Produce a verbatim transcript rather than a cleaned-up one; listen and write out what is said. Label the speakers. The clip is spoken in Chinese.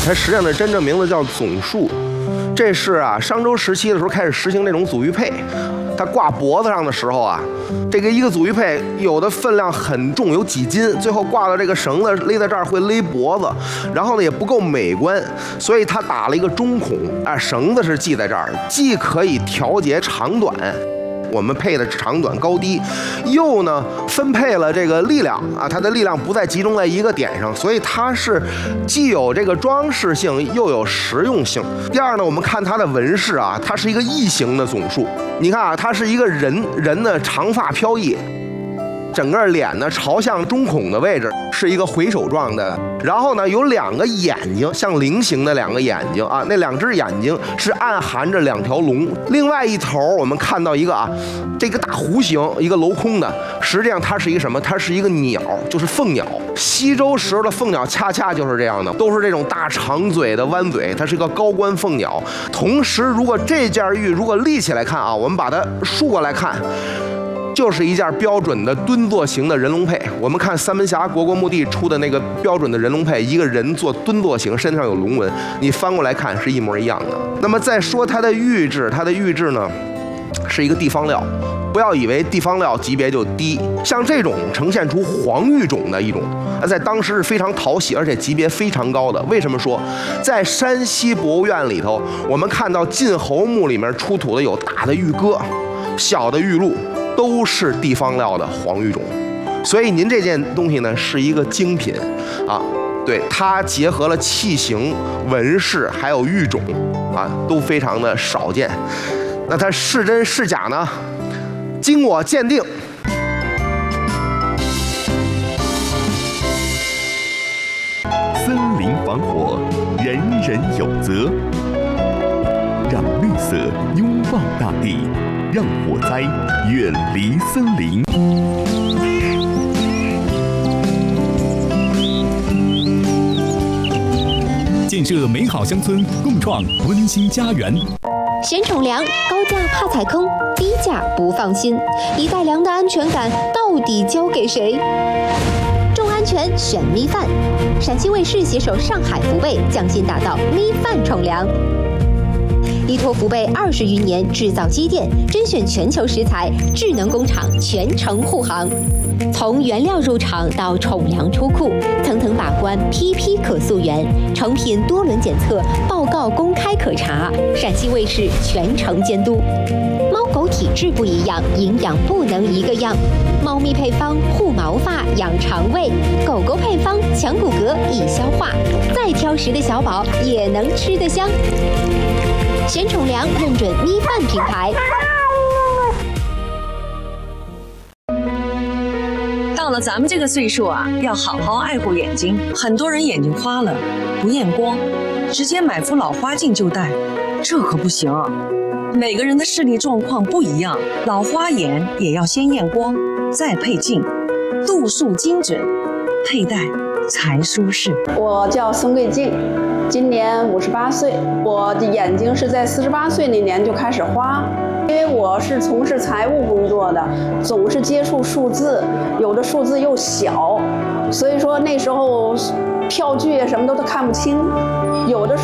Speaker 1: 它实际上的真正名字叫总束。这是啊，商周时期的时候开始实行这种组玉佩。它挂脖子上的时候啊，这个一个组玉佩有的分量很重，有几斤，最后挂到这个绳子勒在这儿会勒脖子，然后呢也不够美观，所以它打了一个中孔啊，绳子是系在这儿，既可以调节长短。我们配的长短高低，又呢分配了这个力量啊，它的力量不再集中在一个点上，所以它是既有这个装饰性，又有实用性。第二呢，我们看它的纹饰啊，它是一个异形的总束。你看啊，它是一个人人的长发飘逸。整个脸呢朝向中孔的位置是一个回手状的，然后呢有两个眼睛，像菱形的两个眼睛啊，那两只眼睛是暗含着两条龙。另外一头我们看到一个啊，这个大弧形，一个镂空的，实际上它是一个什么？它是一个鸟，就是凤鸟。西周时候的凤鸟恰恰就是这样的，都是这种大长嘴的弯嘴，它是一个高冠凤鸟。同时，如果这件玉如果立起来看啊，我们把它竖过来看。就是一件标准的蹲坐型的人龙佩。我们看三门峡国国墓地出的那个标准的人龙佩，一个人做蹲坐型，身上有龙纹，你翻过来看是一模一样的。那么再说它的玉质，它的玉质呢是一个地方料，不要以为地方料级别就低，像这种呈现出黄玉种的一种，在当时是非常讨喜，而且级别非常高的。为什么说在山西博物院里头，我们看到晋侯墓里面出土的有大的玉戈、小的玉鹿。都是地方料的黄玉种，所以您这件东西呢是一个精品啊，对，它结合了器形、纹饰还有玉种啊，都非常的少见。那它是真是假呢？经我鉴定，
Speaker 2: 森林防火，人人有责，让绿色拥抱大地。让火灾远离森林。
Speaker 3: 建设美好乡村，共创温馨家园。
Speaker 4: 嫌宠粮，高价怕踩坑，低价不放心，一袋粮的安全感到底交给谁？重安全选咪饭，陕西卫视携手上海福贝，匠心打造咪饭宠粮。依托福贝二十余年制造积淀，甄选全球食材，智能工厂全程护航。从原料入场到宠粮出库，层层把关，批批可溯源，成品多轮检测，报告公开可查。陕西卫视全程监督。猫狗体质不一样，营养不能一个样。猫咪配方护毛发、养肠胃，狗狗配方强骨骼、易消化。再挑食的小宝也能吃得香。贤宠粮认准咪饭品牌。
Speaker 5: 到了咱们这个岁数啊，要好好爱护眼睛。很多人眼睛花了，不验光，直接买副老花镜就戴，这可不行。每个人的视力状况不一样，老花眼也要先验光，再配镜，度数精准，佩戴才舒适。
Speaker 6: 我叫孙桂静，今年五十八岁。我的眼睛是在四十八岁那年就开始花，因为我是从事财务工作的，总是接触数字，有的数字又小，所以说那时候票据什么的都看不清，有的时候。